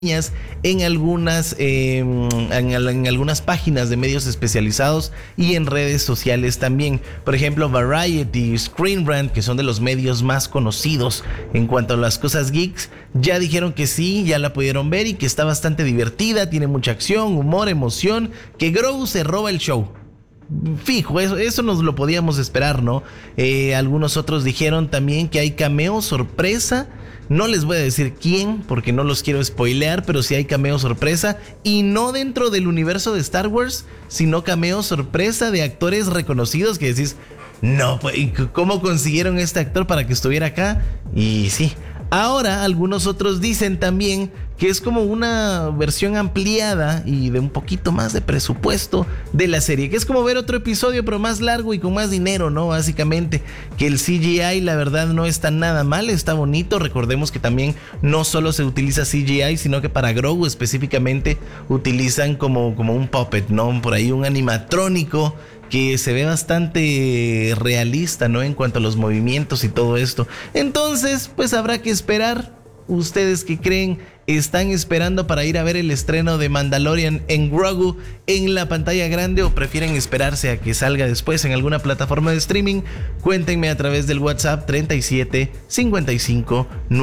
en algunas páginas de medios especializados y en redes sociales también. Por ejemplo, Variety, Screen Rant, que son de los medios más conocidos en cuanto a las cosas geeks, ya dijeron que sí, ya la pudieron ver y que está bastante divertida, tiene mucha acción, humor, emoción, que Grogu se roba el show. Fijo, eso nos lo podíamos esperar, ¿no? Algunos otros dijeron también que hay cameo sorpresa. No les voy a decir quién, porque no los quiero spoilear, pero sí hay cameo sorpresa. Y no dentro del universo de Star Wars, sino cameo sorpresa de actores reconocidos que decís, no, pues, ¿cómo consiguieron este actor para que estuviera acá? Y sí. Ahora, algunos otros dicen también que es como una versión ampliada y de un poquito más de presupuesto de la serie, que es como ver otro episodio pero más largo y con más dinero, ¿no? Básicamente, que el CGI la verdad no está nada mal, está bonito. Recordemos que también no solo se utiliza CGI, sino que para Grogu específicamente utilizan como un puppet, ¿no? Por ahí un animatrónico que se ve bastante realista, ¿no? En cuanto a los movimientos y todo esto. Entonces, pues habrá que esperar. ¿Ustedes qué creen? ¿Están esperando para ir a ver el estreno de Mandalorian en Grogu en la pantalla grande o prefieren esperarse a que salga después en alguna plataforma de streaming? Cuéntenme a través del WhatsApp 37 55